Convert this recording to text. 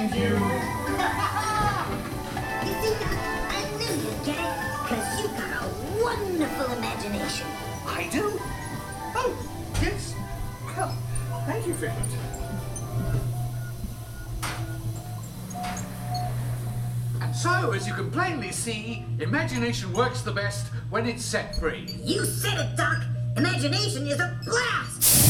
And you. You see, Doc, I knew you'd get it, because you've got a wonderful imagination. I do? Oh, yes. Well, thank you, Figment. And so, as you can plainly see, imagination works the best when it's set free. You said it, Doc. Imagination is a blast.